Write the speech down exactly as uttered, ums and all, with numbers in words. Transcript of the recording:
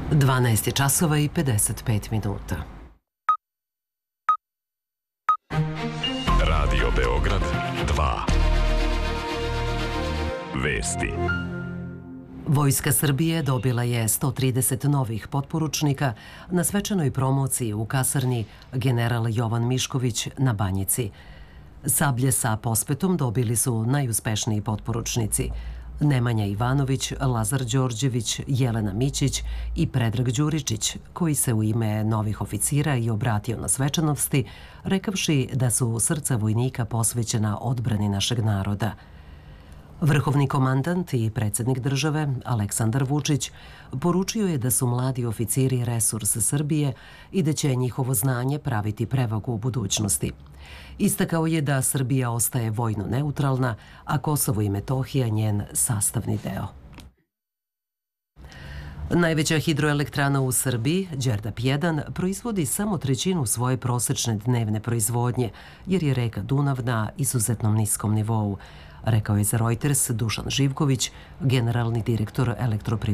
dvanaest je časova i pedeset pet minuta. Radio Beograd dva. Vesti. Vojska Srbije dobila je sto trideset novih potporučnika na svečanoj promociji u kasarni General Jovan Mišković na Banjici. Sablje sa pospetom dobili su najuspešniji potporučnici Nemanja Ivanović, Lazar Đorđević, Jelena Mićić i Predrag Đuričić, koji se u ime novih oficira i obratio na svečanosti, rekavši da su srca vojnika posvećena odbrani našeg naroda. Vrhovni komandant i predsjednik države, Aleksandar Vučić, poručio je da su mladi oficiri resurs Srbije i da će njihovo znanje praviti prevagu u budućnosti. Istakao je da Srbija ostaje vojno neutralna, a Kosovo i Metohija njen sastavni deo. Najveća hidroelektrana u Srbiji, Đerdap jedan, proizvodi samo trećinu svoje prosečne dnevne proizvodnje, jer je reka Dunav na izuzetnom niskom nivou, rekao je za Reuters Dušan Živković, generalni direktor elektroprivrede